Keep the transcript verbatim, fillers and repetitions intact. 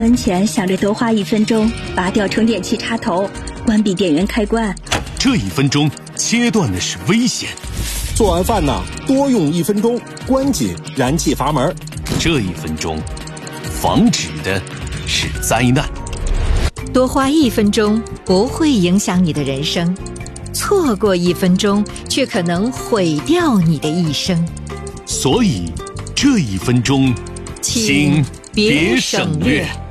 门前想着多花一分钟拔掉充电器插头，关闭电源开关。 这一分钟切断的是危险。 做完饭呢，多用一分钟，关紧燃气阀门。 这一分钟防止的是灾难。 多花一分钟不会影响你的人生，错过一分钟却可能毁掉你的一生。 所以这一分钟请别省略。